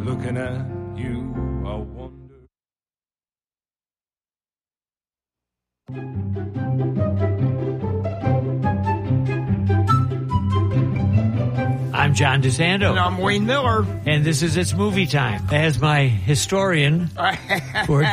looking at you, I wonder. I'm John DeSando. And I'm Wayne Miller. And this is It's Movie Time. As my historian for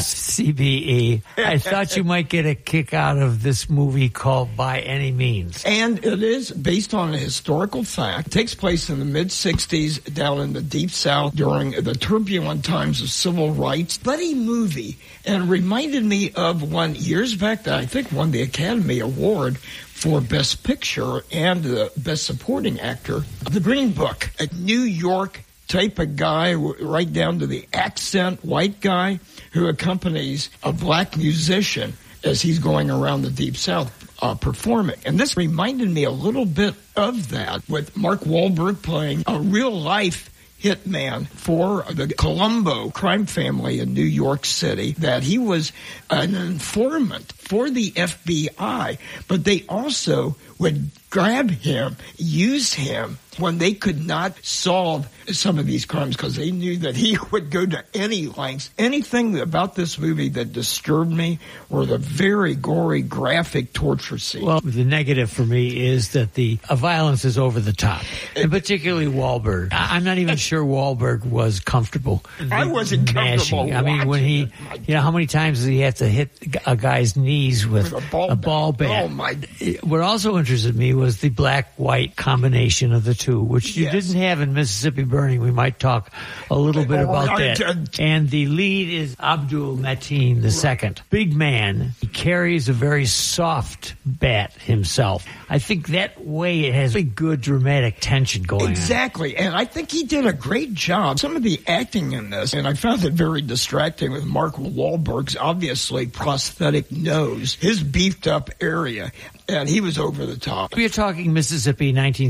WCBE, I thought you might get a kick out of this movie called By Any Means. And it is based on a historical fact. It takes place in the mid-'60s down in the Deep South during the turbulent times of civil rights. Buddy movie. And reminded me of one years back that I think won the Academy Award for Best Picture and Best Supporting Actor. The Green Book, a New York type of guy, right down to the accent, white guy who accompanies a black musician as he's going around the Deep South performing. And this reminded me a little bit of that, with Mark Wahlberg playing a real-life hitman for the Colombo crime family in New York City, that he was an informant for the FBI, but they also would grab him, use him when they could not solve some of these crimes because they knew that he would go to any lengths. Anything about this movie that disturbed me were the very gory, graphic torture scenes. Well, the negative for me is that the violence is over the top, and particularly Wahlberg. I'm not even sure Wahlberg was comfortable. I wasn't comfortable. I mean, when he, how many times does he have to hit a guy's knees with a ball bat? Oh, my. What also interested me was the black-white combination of the two, which you didn't have in Mississippi Burning. We might talk a little bit about that. And the lead is Abdul Mateen II. Big man. He carries a very soft bat himself. I think that way it has a good dramatic tension going on. Exactly. And I think he did a great job. Some of the acting in this, and I found it very distracting with Mark Wahlberg's obviously prosthetic nose, his beefed up area. And he was over the top. We're talking Mississippi,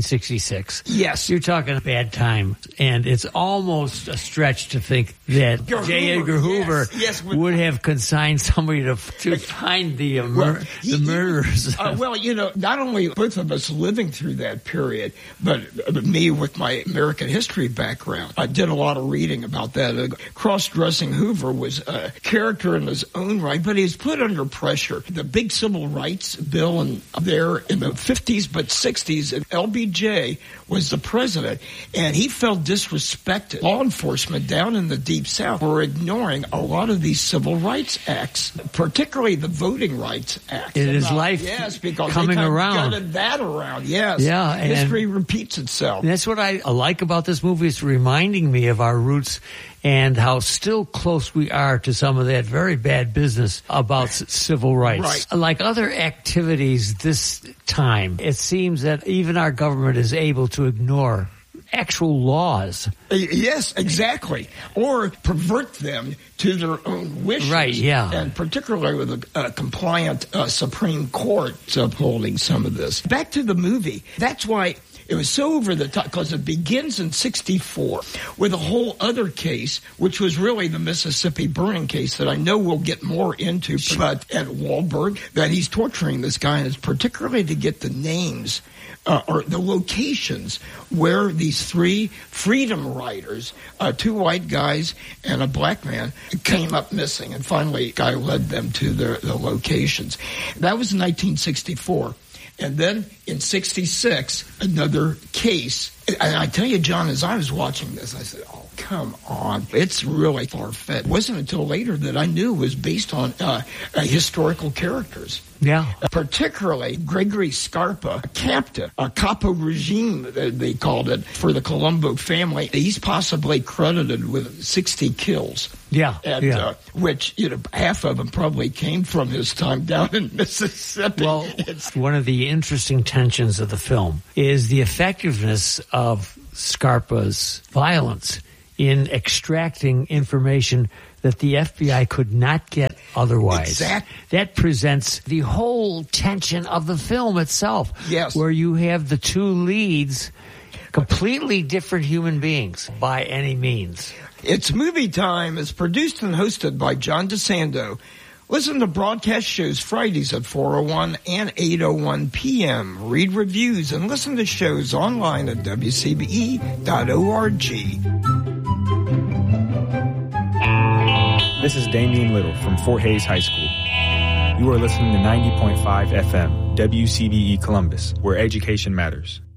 1966. Yes. You're talking a bad time. And it's almost a stretch to think that J. Edgar Hoover would have consigned somebody to find the murderers. Well, not only both of us living through that period, but me with my American history background. I did a lot of reading about that. Cross-dressing Hoover was a character in his own right, but he was put under pressure. The big civil rights bill and there in the 50s but 60s, and LBJ was the president, and he felt disrespected. Law enforcement down in the Deep South were ignoring a lot of these civil rights acts, particularly the Voting Rights Act. It is life coming around. Gutted that around, yes. Yeah, history repeats itself. That's what I like about this movie. It's reminding me of our roots and how still close we are to some of that very bad business about civil rights. Right. Like other activities this time, it seems that even our government is able to ignore actual laws. Yes, exactly. Or pervert them to their own wishes. Right, yeah. And particularly with a compliant Supreme Court upholding some of this. Back to the movie. That's why it was so over the top, because it begins in 64 with a whole other case, which was really the Mississippi Burning case that I know we'll get more into. But at Wahlberg, that he's torturing this guy, and it's particularly to get the names or the locations where these three freedom riders, two white guys and a black man, came up missing. And finally, a guy led them to the locations. That was in 1964. And then in 66, another case. And I tell you, John, as I was watching this, I said, oh, come on. It's really far-fetched. It wasn't until later that I knew it was based on historical characters. Yeah. Particularly Gregory Scarpa, a captain, a capo regime, they called it, for the Colombo family. He's possibly credited with 60 kills. Yeah. And, which, half of them probably came from his time down in Mississippi. Well, one of the interesting tensions of the film is the effectiveness of Scarpa's violence in extracting information that the FBI could not get otherwise. Exactly. That presents the whole tension of the film itself. Yes. Where you have the two leads, completely different human beings by any means. It's Movie Time. It's produced and hosted by John DeSando. Listen to broadcast shows Fridays at 4:01 and 8:01 p.m. Read reviews and listen to shows online at WCBE.org. This is Damian Little from Fort Hays High School. You are listening to 90.5 FM, WCBE Columbus, where education matters.